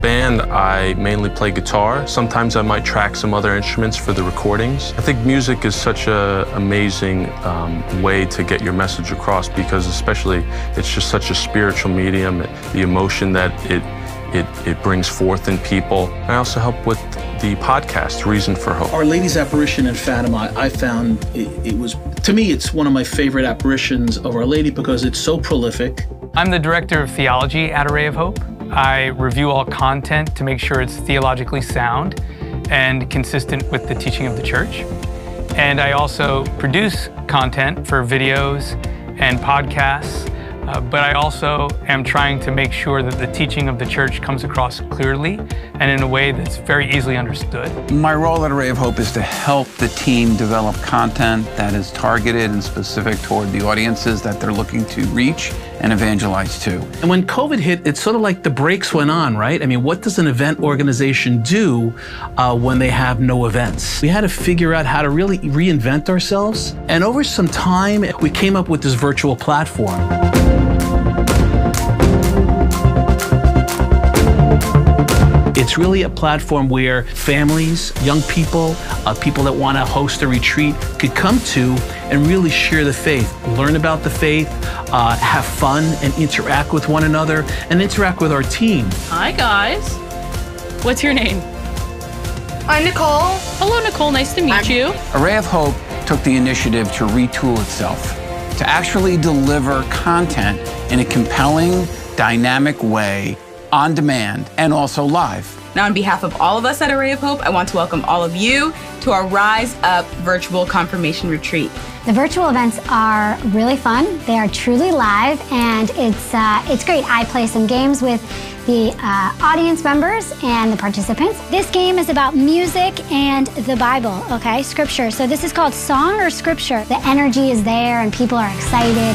Band, I mainly play guitar. Sometimes I might track some other instruments for the recordings. I think music is such an amazing way to get your message across because especially it's just such a spiritual medium, the emotion that it brings forth in people. I also help with the podcast, Reason for Hope. Our Lady's apparition in Fatima, I found it was, to me, it's one of my favorite apparitions of Our Lady because it's so prolific. I'm the director of theology at Array of Hope. I review all content to make sure it's theologically sound and consistent with the teaching of the church. And I also produce content for videos and podcasts, but I also am trying to make sure that the teaching of the church comes across clearly and in a way that's very easily understood. My role at Array of Hope is to help the team develop content that is targeted and specific toward the audiences that they're looking to reach and evangelize to. And when COVID hit, it's sort of like the brakes went on, right? I mean, what does an event organization do when they have no events? We had to figure out how to really reinvent ourselves. And over some time, we came up with this virtual platform. It's really a platform where families, young people, people that want to host a retreat could come to and really share the faith, learn about the faith, have fun and interact with one another and interact with our team. Hi guys. What's your name? I'm Nicole. Hello Nicole, nice to meet you. Array of Hope took the initiative to retool itself, to actually deliver content in a compelling, dynamic way, on demand, and also live. Now, on behalf of all of us at Array of Hope, I want to welcome all of you to our Rise Up virtual confirmation retreat. The virtual events are really fun. They are truly live, and it's great. I play some games with the audience members and the participants. This game is about music and the Bible, okay? Scripture. So this is called Song or Scripture. The energy is there and people are excited.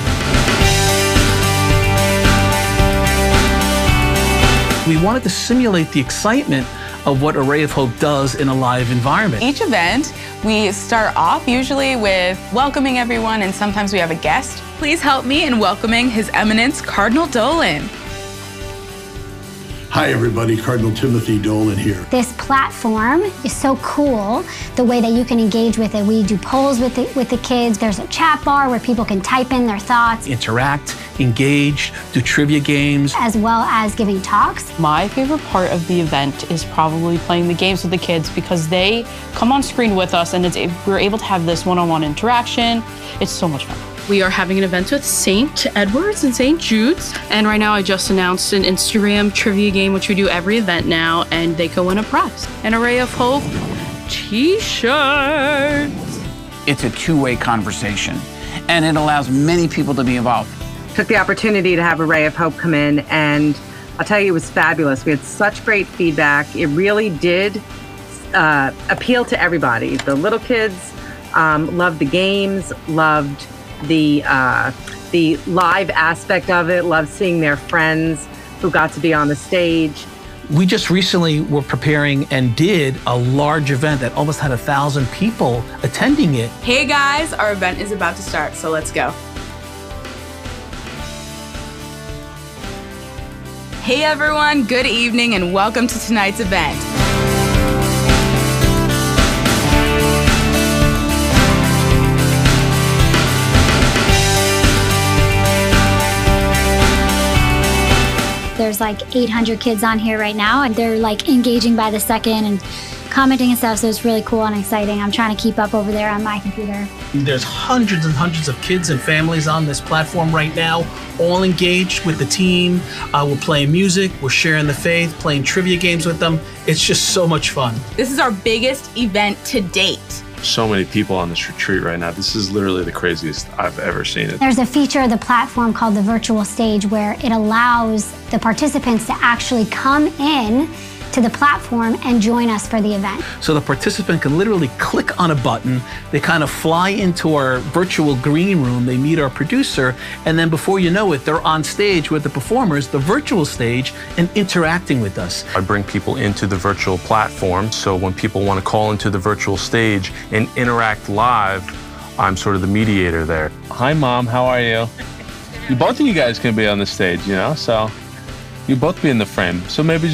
We wanted to simulate the excitement of what Array of Hope does in a live environment. Each event, we start off usually with welcoming everyone, and sometimes we have a guest. Please help me in welcoming His Eminence, Cardinal Dolan. Hi everybody, Cardinal Timothy Dolan here. This platform is so cool, the way that you can engage with it. We do polls with the kids. There's a chat bar where people can type in their thoughts. Interact, engage, do trivia games. As well as giving talks. My favorite part of the event is probably playing the games with the kids because they come on screen with us and we're able to have this one-on-one interaction. It's so much fun. We are having an event with St. Edward's and St. Jude's. And right now I just announced an Instagram trivia game, which we do every event now, and they can win a prize. An Array of Hope t-shirts. It's a two-way conversation, and it allows many people to be involved. Took the opportunity to have Array of Hope come in, and I'll tell you, it was fabulous. We had such great feedback. It really did appeal to everybody. The little kids loved the games, loved the live aspect of it, loved seeing their friends who got to be on the stage. We just recently were preparing and did a large event that almost had 1,000 people attending it. Hey guys, our event is about to start, so let's go. Hey everyone, good evening and welcome to tonight's event. There's like 800 kids on here right now, and they're like engaging by the second and commenting and stuff, so it's really cool and exciting. I'm trying to keep up over there on my computer. There's hundreds and hundreds of kids and families on this platform right now, all engaged with the team. We're playing music, we're sharing the faith, playing trivia games with them. It's just so much fun. This is our biggest event to date. So many people on this retreat right now. This is literally the craziest I've ever seen it. There's a feature of the platform called the virtual stage where it allows the participants to actually come in to the platform and join us for the event. So the participant can literally click on a button, they kind of fly into our virtual green room, they meet our producer, and then before you know it, they're on stage with the performers, the virtual stage, and interacting with us. I bring people into the virtual platform, so when people want to call into the virtual stage and interact live, I'm sort of the mediator there. Hi Mom, how are you? Both of you guys can be on the stage, you know, so you both be in the frame. So maybe